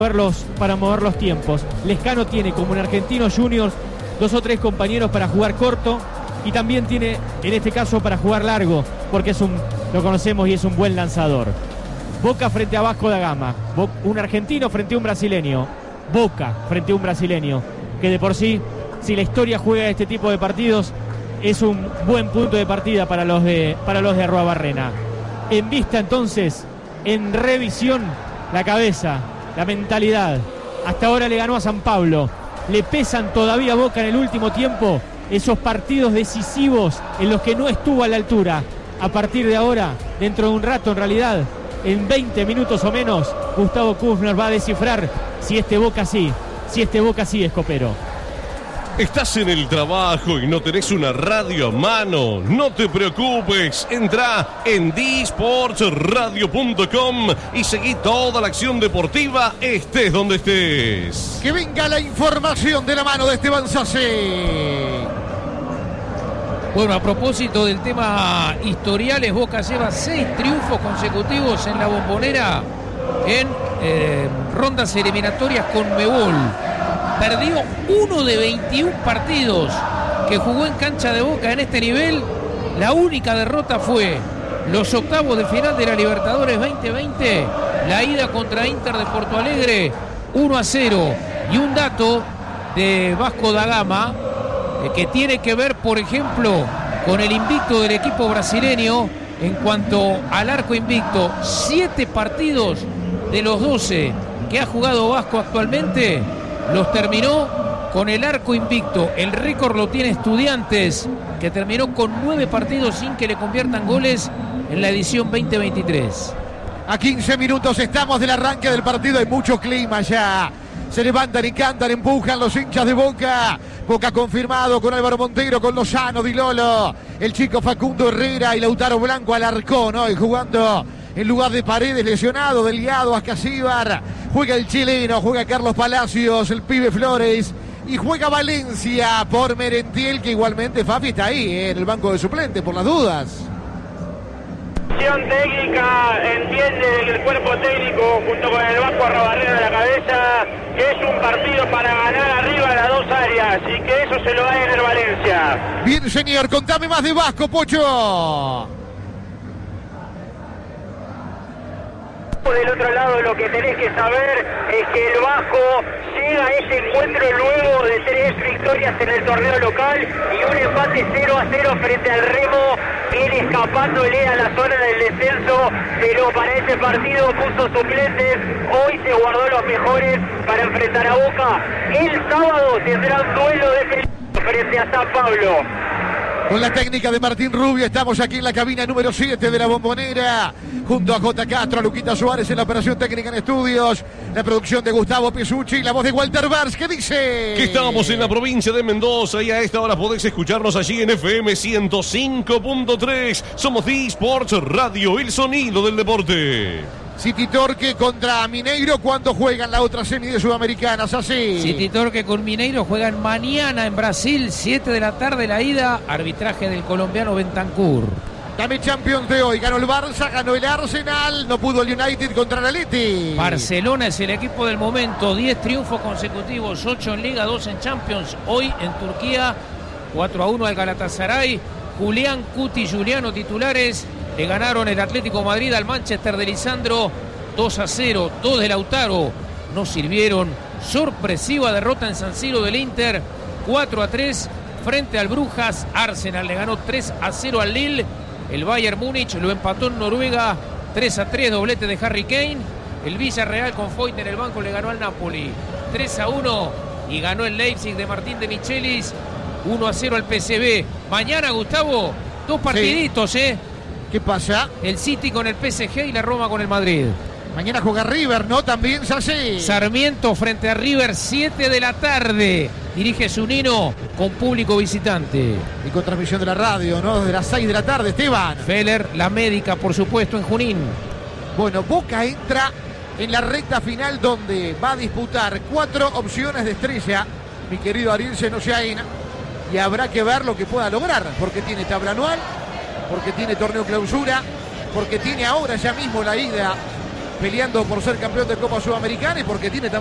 para mover los tiempos. Lescano tiene, como en Argentinos Juniors, 2 o 3 compañeros para jugar corto y también tiene, en este caso, para jugar largo, porque lo conocemos y es un buen lanzador. Boca frente a Vasco da Gama, un argentino frente a un brasileño. Boca frente a un brasileño, que de por sí, si la historia juega este tipo de partidos, es un buen punto de partida para los de Arruabarrena. En vista entonces, en revisión, la cabeza, la mentalidad. Hasta ahora le ganó a San Pablo. Le pesan todavía a Boca en el último tiempo esos partidos decisivos en los que no estuvo a la altura. A partir de ahora, dentro de un rato en realidad, en 20 minutos o menos, Gustavo Kufner va a descifrar si este Boca sí es copero. ¿Estás en el trabajo y no tenés una radio a mano? No te preocupes, entra en disportsradio.com y seguí toda la acción deportiva, estés donde estés. Que venga la información de la mano de Esteban Sacé. Bueno, a propósito del tema historiales, Boca lleva 6 triunfos consecutivos en la Bombonera en rondas eliminatorias con Conmebol. Perdió 1 de 21 partidos que jugó en cancha de Boca en este nivel. La única derrota fue los octavos de final de la Libertadores 2020, la ida contra Inter de Porto Alegre, 1-0. Y un dato de Vasco da Gama que tiene que ver, por ejemplo, con el invicto del equipo brasileño en cuanto al arco invicto. 7 partidos de los 12 que ha jugado Vasco actualmente los terminó con el arco invicto. El récord lo tiene Estudiantes, que terminó con 9 partidos sin que le conviertan goles en la edición 2023. A 15 minutos estamos del arranque del partido. Hay mucho clima ya. Se levantan y cantan, empujan los hinchas de Boca. Boca confirmado con Álvaro Montero, con Lozano, Di Lolo, el chico Facundo Herrera y Lautaro Blanco Alarcón, hoy jugando en lugar de Paredes, lesionado, Delgado, Ascasíbar. Juega el chileno, juega Carlos Palacios, el pibe Flores, y juega Valencia por Merentiel, que igualmente Fafi está ahí, en el banco de suplentes, por las dudas. Técnica, entiende el cuerpo técnico junto con el Vasco Arruabarrena de la cabeza que es un partido para ganar arriba en las 2 áreas y que eso se lo va a ganar Valencia. Bien, señor, contame más de Vasco, Pocho. Del otro lado, lo que tenés que saber es que el Vasco llega a este encuentro luego de 3 victorias en el torneo local y un empate 0-0 frente al Remo, él escapándole a la zona del descenso, pero para ese partido puso suplentes. Hoy se guardó los mejores para enfrentar a Boca. El sábado tendrá un duelo de frente a San Pablo. Con la técnica de Martín Rubio estamos aquí en la cabina número 7 de la Bombonera, junto a J. Castro, a Luquita Suárez en la operación técnica en estudios, la producción de Gustavo Pisucci y la voz de Walter Bars. ¿Qué dice? Que estamos en la provincia de Mendoza y a esta hora podés escucharnos allí en FM 105.3. Somos Sports Radio, el sonido del deporte. City Torque contra Mineiro, ¿cuándo juegan la otra semi de Sudamericana? Así. City Torque con Mineiro juegan mañana en Brasil, 7 de la tarde la ida, arbitraje del colombiano Bentancur. Dame Champions de hoy, ganó el Barça, ganó el Arsenal, no pudo el United contra el Atleti. Barcelona es el equipo del momento, 10 triunfos consecutivos, 8 en Liga, 2 en Champions. Hoy en Turquía, 4-1 al Galatasaray, Julián, Cuti, Juliano titulares. Le ganaron el Atlético Madrid al Manchester de Lisandro 2-0, 2 de Lautaro no sirvieron. Sorpresiva derrota en San Siro del Inter 4-3 frente al Brujas. Arsenal le ganó 3-0 al Lille. El Bayern Múnich lo empató en Noruega 3-3, doblete de Harry Kane. El Villarreal con Foyt en el banco le ganó al Napoli 3-1 y ganó el Leipzig de Martín de Michelis 1-0 al PSV. Mañana, Gustavo, 2 partiditos, sí. ¿Qué pasa? El City con el PSG y la Roma con el Madrid. Mañana juega River, ¿no? También se hace. Sarmiento frente a River, 7 de la tarde. Dirige Zunino con público visitante. Y con transmisión de la radio, ¿no? Desde las 6 de la tarde, Esteban. Feller, la médica, por supuesto, en Junín. Bueno, Boca entra en la recta final donde va a disputar 4 opciones de estrella, mi querido Ariel Senoyain. Y habrá que ver lo que pueda lograr, porque tiene tabla anual, porque tiene torneo clausura, porque tiene ahora ya mismo la ida peleando por ser campeón de Copa Sudamericana y porque tiene también